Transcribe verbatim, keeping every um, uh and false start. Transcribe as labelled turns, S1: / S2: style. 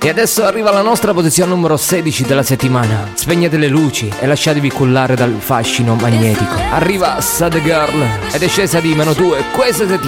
S1: E adesso arriva la nostra posizione numero sedici della settimana. Spegnete le luci e lasciatevi cullare dal fascino magnetico. Arriva Sad Girl ed è scesa di meno due questa settimana.